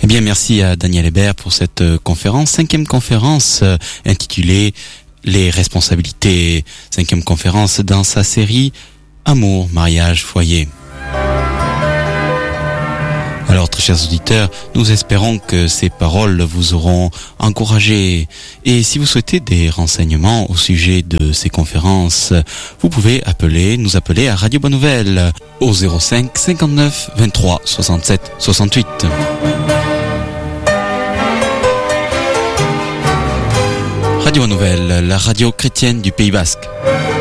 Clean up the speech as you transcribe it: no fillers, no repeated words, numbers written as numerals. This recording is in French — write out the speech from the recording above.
Bien, merci à Daniel Hébert pour cette conférence, 5e conférence intitulée Les responsabilités, 5e conférence dans sa série Amour, mariage, foyer. Alors, très chers auditeurs, nous espérons que ces paroles vous auront encouragé. Et si vous souhaitez des renseignements au sujet de ces conférences, vous pouvez nous appeler à Radio Bonne Nouvelle au 05 59 23 67 68. Radio Bonne Nouvelle, la radio chrétienne du Pays Basque.